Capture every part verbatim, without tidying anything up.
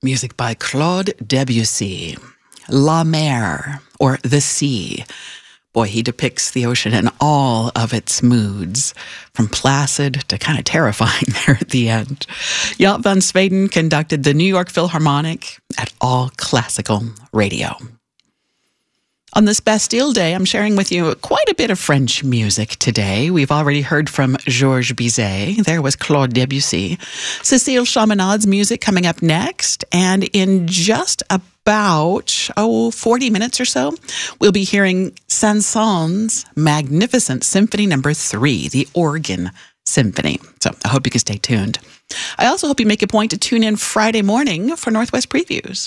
Music by Claude Debussy. La Mer, or The Sea. Boy, he depicts the ocean in all of its moods, from placid to kind of terrifying there at the end. Jaap van Zweden conducted the New York Philharmonic at All Classical Radio. On this Bastille Day, I'm sharing with you quite a bit of French music today. We've already heard from Georges Bizet. There was Claude Debussy. Cécile Chaminade's music coming up next. And in just about, oh, forty minutes or so, we'll be hearing Saint-Saëns' magnificent Symphony Number Three, the Organ Symphony. So I hope you can stay tuned. I also hope you make a point to tune in Friday morning for Northwest Previews.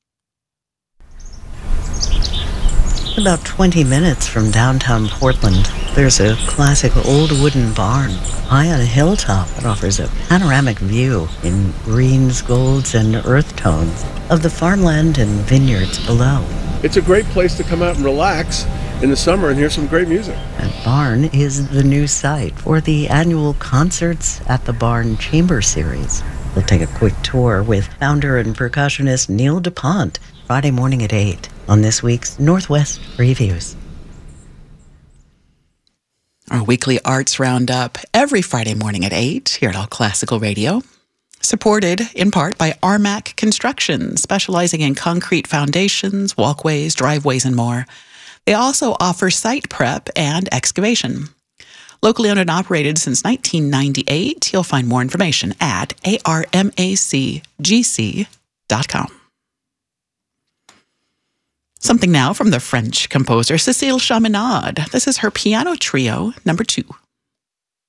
About twenty minutes from downtown Portland, there's a classic old wooden barn high on a hilltop that offers a panoramic view in greens, golds, and earth tones of the farmland and vineyards below. It's a great place to come out and relax in the summer and hear some great music. That barn is the new site for the annual Concerts at the Barn Chamber Series. We'll take a quick tour with founder and percussionist Neil DuPont Friday morning at eight. On this week's Northwest Previews. Our weekly arts roundup every Friday morning at eight here at All Classical Radio. Supported in part by Armac Construction, specializing in concrete foundations, walkways, driveways, and more. They also offer site prep and excavation. Locally owned and operated since nineteen ninety-eight, you'll find more information at A R M A C G C dot com. Something now from the French composer Cécile Chaminade. This is her piano trio number two.